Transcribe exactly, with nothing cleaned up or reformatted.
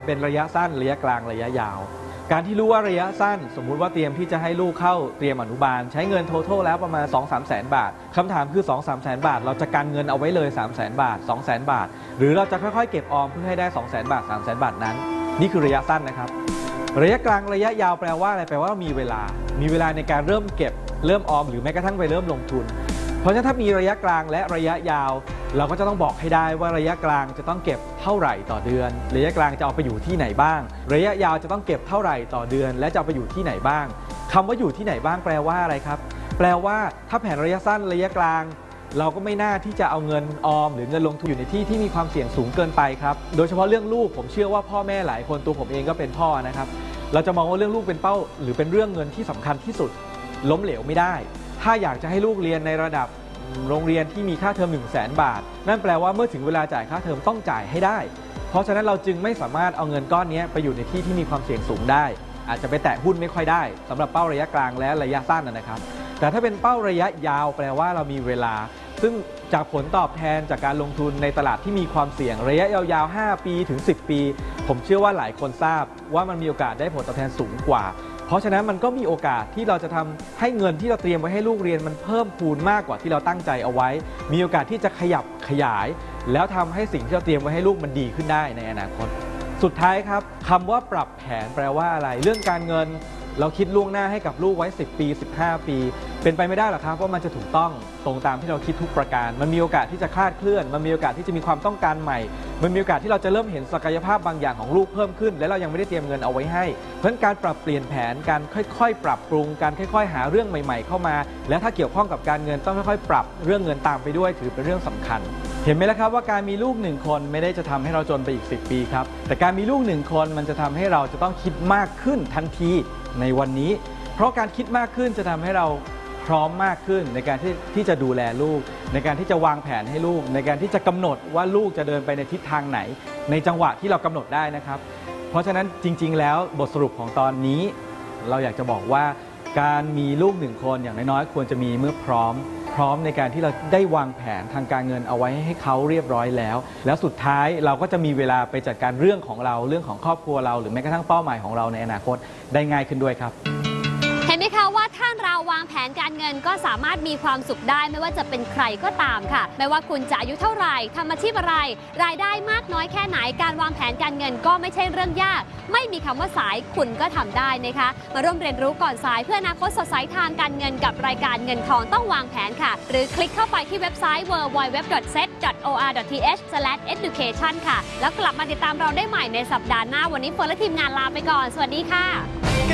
เป็นระยะสั้นระยะกลางระยะยาวการที่รู้ว่าระยะสั้นสมมุติว่าเตรียมที่จะให้ลูกเข้าเตรียมอนุบาลใช้เงินทั้งทั้งแล้วประมาณ สองถึงสาม แสนบาทคำถามคือ สองถึงสาม แสนบาทเราจะกันเงินเอาไว้เลย สามแสนบาท สองแสนบาทหรือเราจะค่อยๆเก็บออมเพื่อให้ได้ สองแสนบาท สามแสนบาทนั้นนี่คือระยะสั้นนะครับระยะกลางระยะยาวแปลว่าอะไรแปลว่ามีเวลามีเวลาในการเริ่มเก็บเริ่มออมหรือแม้กระทั่งไปเริ่มลงทุนเพราะฉะนั้นถ้ามีระยะกลางและระยะยาวเราก็จะต้องบอกให้ได้ว่าระยะกลางจะต้องเก็บเท่าไหร่ต่อเดือนระยะกลางจะเอาไปอยู่ที่ไหนบ้างระยะยาวจะต้องเก็บเท่าไหร่ต่อเดือนและจะเอาไปอยู่ที่ไหนบ้างคำว่าอยู่ที่ไหนบ้างแปลว่าอะไรครับแปลว่าถ้าแผนระยะสั้นระยะกลางเราก็ไม่น่าที่จะเอาเงินออมหรือเงินลงทุนอยู่ในที่ที่มีความเสี่ยงสูงเกินไปครับโดยเฉพาะเรื่องลูกผมเชื่อว่าพ่อแม่หลายคนตัวผมเองก็เป็นพ่อนะครับเราจะมองว่าเรื่องลูกเป็นเป้าหรือเป็นเรื่องเงินที่สำคัญที่สุดล้มเหลวไม่ได้ถ้าอยากจะให้ลูกเรียนในระดับโรงเรียนที่มีค่าเทอม หนึ่งแสน บาทนั่นแปลว่าเมื่อถึงเวลาจ่ายค่าเทอมต้องจ่ายให้ได้เพราะฉะนั้นเราจึงไม่สามารถเอาเงินก้อนนี้ไปอยู่ในที่ที่มีความเสี่ยงสูงได้อาจจะไปแตะหุ้นไม่ค่อยได้สำหรับเป้าระยะกลางและระยะสั้นนะครับแต่ถ้าเป็นเป้าระยะยาวแปลว่าเรามีเวลาซึ่งจากผลตอบแทนจากการลงทุนในตลาดที่มีความเสี่ยงระยะยาวๆห้าปีถึงสิบปีผมเชื่อว่าหลายคนทราบว่ามันมีโอกาสได้ผลตอบแทนสูงกว่าเพราะฉะนั้นมันก็มีโอกาสที่เราจะทำให้เงินที่เราเตรียมไว้ให้ลูกเรียนมันเพิ่มพูนมากกว่าที่เราตั้งใจเอาไว้มีโอกาสที่จะขยับขยายแล้วทำให้สิ่งที่เราเตรียมไว้ให้ลูกมันดีขึ้นได้ในอนาคตสุดท้ายครับคำว่าปรับแผนแปลว่าอะไรเรื่องการเงินเราคิดล่วงหน้าให้กับลูกไว้สิบปีสิบห้าปีเป็นไปไม่ได้หรอกครับว่ามันจะถูกต้องตรงตามที่เราคิดทุกประการมันมีโอกาสที่จะคลาดเคลื่อนมันมีโอกาสที่จะมีความต้องการใหม่มันมีโอกาสที่เราจะเริ่มเห็นศักยภาพบางอย่างของลูกเพิ่มขึ้นและเรายังไม่ได้เตรียมเงินเอาไว้ให้เพราะฉะนั้นการปรับเปลี่ยนแผนการค่อยๆปรับปรุงการค่อยๆหาเรื่องใหม่ๆเข้ามาและถ้าเกี่ยวข้องกับการเงินต้องค่อยๆปรับเรื่องเงินตามไปด้วยถือเป็นเรื่องสำคัญเห็นไหมล่ะครับว่าการมีลูกหนึ่งคนไม่ได้จะทำให้เราจนไปอีกสิบปีครับแต่การมีลูกหนึ่งคนมันจะทำให้เราจะต้องคิดมากขึ้นทันทีในวันนี้เพราะการคิดมากขึ้นจะทำให้เราพร้อมมากขึ้นในการที่ที่จะดูแลลูกในการที่จะวางแผนให้ลูกในการที่จะกำหนดว่าลูกจะเดินไปในทิศทางไหนในจังหวะที่เรากำหนดได้นะครับเพราะฉะนั้นจริงๆแล้วบทสรุปของตอนนี้เราอยากจะบอกว่าการมีลูกหนึ่งคนอย่างน้อยๆควรจะมีเมื่อพร้อมพร้อมในการที่เราได้วางแผนทางการเงินเอาไว้ให้เขาเรียบร้อยแล้วแล้วสุดท้ายเราก็จะมีเวลาไปจัดการเรื่องของเราเรื่องของครอบครัวเราหรือแม้กระทั่งเป้าหมายของเราในอนาคตได้ง่ายขึ้นด้วยครับเห็นไหมคะว่าถ้าเราวางแผนการเงินก็สามารถมีความสุขได้ไม่ว่าจะเป็นใครก็ตามค่ะไม่ว่าคุณจะอายุเท่าไหร่ทำอาชีพอะไรรายได้มากน้อยแค่ไหนการวางแผนการเงินก็ไม่ใช่เรื่องยากไม่มีคำว่าสายคุณก็ทำได้นะคะมาร่วมเรียนรู้ก่อนสายเพื่ออนาคตสดใสทางการเงินกับรายการเงินทองต้องวางแผนค่ะหรือคลิกเข้าไปที่เว็บไซต์ ดับเบิลยู ดับเบิลยู ดับเบิลยู ดอท เซต ดอท โอ อาร์ ดอท ที เอช สแลช เอดูเคชัน ค่ะแล้วกลับมาติดตามเราได้ใหม่ในสัปดาห์หน้าวันนี้เฟิร์นและทีมงานลาไปก่อนสวัสดีค่ะ